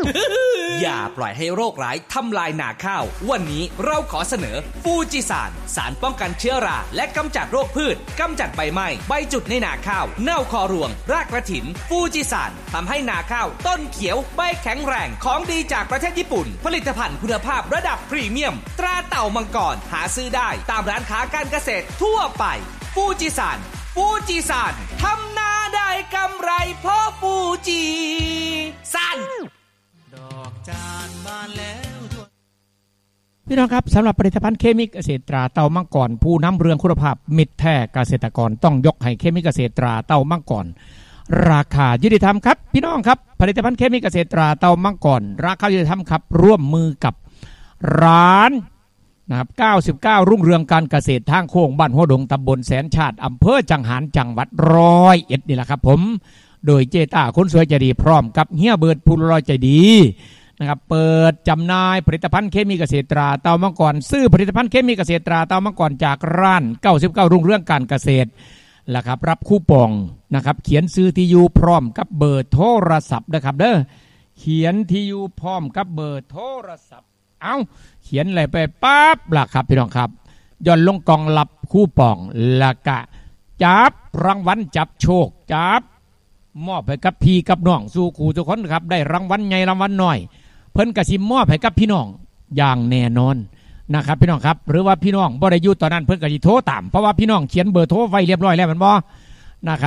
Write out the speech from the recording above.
อย่าปล่อยให้โรคร้ายทำลายนาข้าววันนี้เราขอเสนอฟูจิซานสารป้องกันเชื้อราและกำจัดโรคพืชกำจัดใบไหม้ใบจุดในนาข้าวเน่าคอรวงรากกระถินฟูจิซานทำให้นาข้าวต้นเขียวใบแข็งแรงของดีจากประเทศญี่ปุ่นผลิตภัณฑ์คุณภาพระดับพรีเมียมตราเต่ามังกรหาซื้อได้ตามร้านค้าการเกษตรทั่วไปฟูจิซานทำนาได้กำไรเพราะฟูจิซานดอกจานบานแล้วพี่น้องครับสำหรับผลิตภัณฑ์เคมีเกษตรตราเต่ามังกรผู้นำเรื่องคุณภาพมิตรแท้เกษตรกรต้องยกให้เคมีเกษตรตราเต่ามังกรราคายุติธรรมครับพี่น้องครับผลิตภัณฑ์เคมีเกษตรตราเต่ามังกรราคายุติธรรมครับร่วมมือกับร้านนะครับ99รุ่งเรืองการเกษตรทางโค้งบ้านหัวดงตำบลแสนชาติอำเภอจังหารจังหวัด101นี่แหละครับผมโดยเจต้าคนสวยใจดีพร้อมกับเฮียเบิร์ดผู้รอยใจดีนะครับเปิดจำหน่ายผลิตภัณฑ์เคมีเกษตรตราเต่ามังกรซื้อผลิตภัณฑ์เคมีเกษตรตราเต่ามังกรจากร้าน99รุ่งเรืองการเกษตรล่ะครับรับคูปองนะครับเขียนซื้อที่อยู่พร้อมกับเบอร์โทรศัพท์นะครับเด้อเขียนที่อยู่พร้อมกับเบอร์โทรศัพท์เอาเขียนอะไรไปปั๊บล่ะครับพี่น้องครับย่อนลงกองรับคูปองแล้วก็จับรางวัลจับโชคจับมอบให้กับพี่กับน้องสู่คู่ทุกคนครับได้รางวัลใหญ่รางวัลน้อยเพิ่นกระชิมมอบให้กับพี่น้องอย่างแน่นอนนะครับพี่น้องครับหรือว่าพี่น้องบ่ได้อยู่ตอนนั้นเพิ่นก็สิโทรตามเพราะว่าพี่น้องเขียนเบอร์โทรไว้เรียบร้อยแล้วแม่นบ่นะครับ